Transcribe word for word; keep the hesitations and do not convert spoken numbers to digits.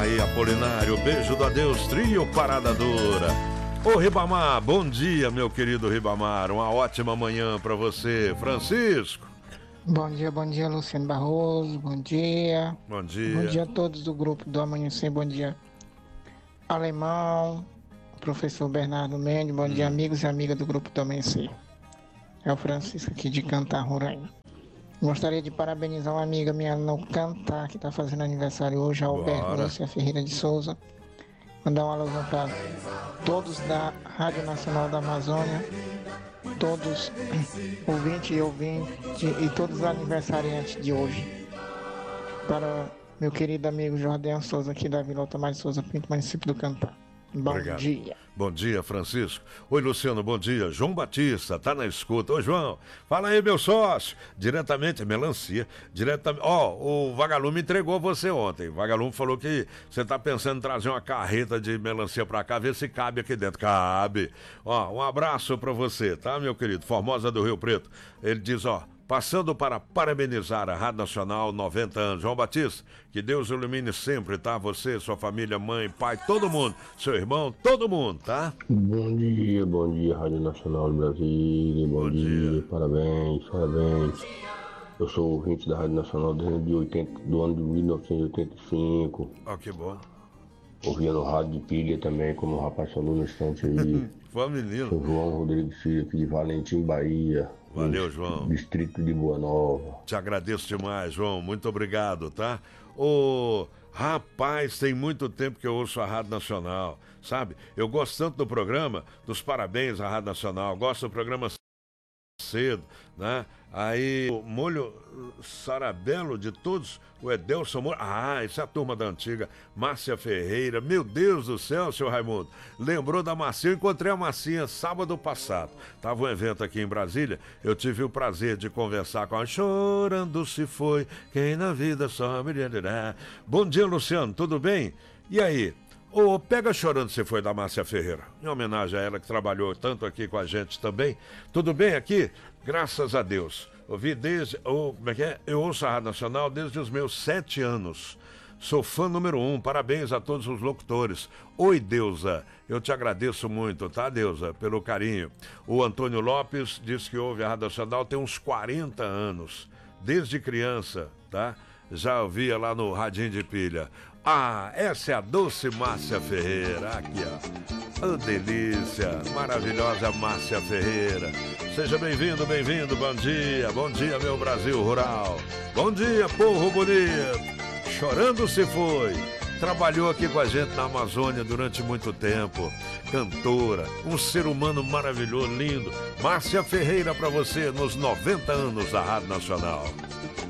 Aí, Apolinário, beijo do adeus, trio Parada Dura. Ô Ribamar, bom dia, meu querido Ribamar. Uma ótima manhã pra você. Francisco. Bom dia, bom dia, Luciano Barroso. Bom dia. Bom dia. Bom dia a todos do grupo do Amanhecer. Bom dia, Alemão, professor Bernardo Mendes. Bom hum. dia, amigos e amigas do grupo do Amanhecer. É o Francisco aqui de Cantar, Roraima. Gostaria de parabenizar uma amiga minha no Cantar, que está fazendo aniversário hoje, Alberto Lúcia Ferreira de Souza. Mandar uma alusão para todos da Rádio Nacional da Amazônia, todos ouvintes e ouvintes e todos os aniversariantes de hoje. Para meu querido amigo Jordão Souza, aqui da Vila Tomás de Souza Pinto, município do Cantar. Bom Obrigado. dia. Bom dia, Francisco. Oi, Luciano, bom dia. João Batista, tá na escuta. Ô, João, fala aí, meu sócio. Diretamente, melancia. Diretamente. Ó, oh, o Vagalume entregou você ontem. O Vagalume falou que você tá pensando em trazer uma carreta de melancia pra cá, ver se cabe aqui dentro. Cabe. Ó, um abraço pra você, tá, meu querido? Formosa do Rio Preto. Ele diz, ó, passando para parabenizar a Rádio Nacional, noventa anos. João Batista, que Deus ilumine sempre, tá? Você, sua família, mãe, pai, todo mundo. Seu irmão, todo mundo, tá? Bom dia, bom dia, Rádio Nacional do Brasil. Bom, bom dia. dia, parabéns, parabéns. Eu sou ouvinte da Rádio Nacional desde oitenta, do ano de mil novecentos e oitenta e cinco. Ó, que bom. Ouvia no rádio de pilha também, como o rapaz falou no instante aí. Foi menino. Sou João Rodrigues Filho, aqui de Valentim, Bahia. Valeu, João. Distrito de Boa Nova. Te agradeço demais, João. Muito obrigado, tá? Ô, rapaz, tem muito tempo que eu ouço a Rádio Nacional, sabe? Eu gosto tanto do programa, dos parabéns à Rádio Nacional. Gosto do programa cedo, né? Aí, o Molho Sarabelo de todos, o Edelson Moura. Ah, essa é a turma da antiga. Márcia Ferreira. Meu Deus do céu, seu Raimundo. Lembrou da Marcinha? Eu encontrei a Marcinha sábado passado. Tava um evento aqui em Brasília. Eu tive o prazer de conversar com ela. Chorando se foi, quem na vida só me dirá. Bom dia, Luciano. Tudo bem? E aí? Ô, Pega Chorando se foi da Márcia Ferreira, em homenagem a ela que trabalhou tanto aqui com a gente também. Tudo bem aqui? Graças a Deus. Ouvi desde, oh, como é que é? Eu ouço a Rádio Nacional desde os meus sete anos. Sou fã número um, parabéns a todos os locutores. Oi, Deusa, eu te agradeço muito, tá, Deusa, pelo carinho. O Antônio Lopes diz que ouve a Rádio Nacional tem uns quarenta anos, desde criança, tá? Já ouvia lá no Radinho de Pilha. Ah, essa é a doce Márcia Ferreira, aqui ó, oh, delícia, maravilhosa Márcia Ferreira. Seja bem-vindo, bem-vindo, bom dia, bom dia meu Brasil rural, bom dia povo bonito. Chorando se foi, trabalhou aqui com a gente na Amazônia durante muito tempo, cantora, um ser humano maravilhoso, lindo. Márcia Ferreira pra você nos noventa anos da Rádio Nacional.